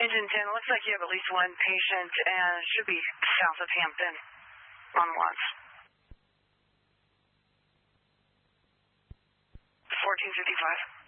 Engine 10, looks like you have at least one patient and it should be south of Hampton on Watts. 1455.